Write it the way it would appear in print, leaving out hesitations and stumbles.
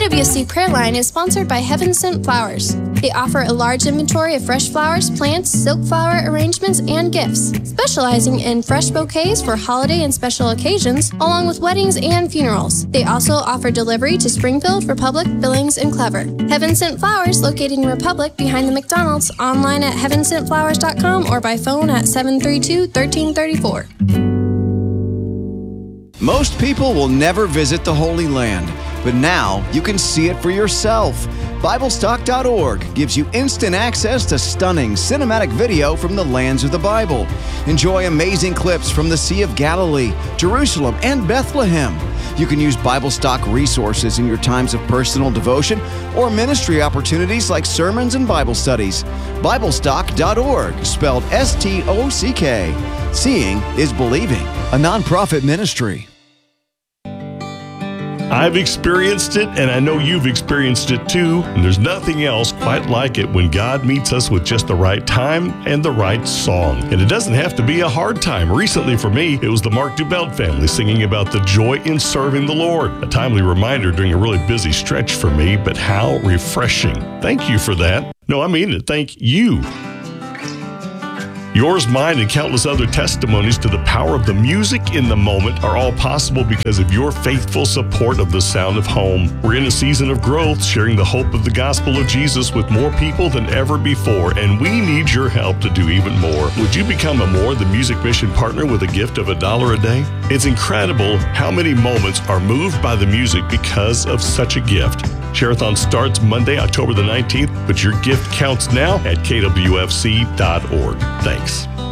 KWC Prayer Line is sponsored by Heaven Sent Flowers. They offer a large inventory of fresh flowers, plants, silk flower arrangements, and gifts, specializing in fresh bouquets for holiday and special occasions, along with weddings and funerals. They also offer delivery to Springfield, Republic, Billings, and Clever. Heaven Sent Flowers, located in Republic behind the McDonald's, online at heavensentflowers.com or by phone at 732-1334. Most people will never visit the Holy Land, but now you can see it for yourself. BibleStock.org gives you instant access to stunning cinematic video from the lands of the Bible. Enjoy amazing clips from the Sea of Galilee, Jerusalem, and Bethlehem. You can use BibleStock resources in your times of personal devotion or ministry opportunities like sermons and Bible studies. BibleStock.org, spelled S-T-O-C-K. Seeing is believing, a nonprofit ministry. I've experienced it, and I know you've experienced it too, and there's nothing else quite like it when God meets us with just the right time and the right song. And it doesn't have to be a hard time. Recently for me, it was the Mark Dubelt family singing about the joy in serving the Lord. A timely reminder during a really busy stretch for me, but how refreshing. Thank you for that. No, I mean it. Thank you. Yours, mine, and countless other testimonies to the power of the music in the moment are all possible because of your faithful support of the sound of home. We're in a season of growth, sharing the hope of the gospel of Jesus with more people than ever before, and we need your help to do even more. Would you become a More the Music Mission partner with a gift of $1 a day? It's incredible how many moments are moved by the music because of such a gift. Share-a-thon starts Monday, October the 19th, but your gift counts now at kwfc.org. Thanks.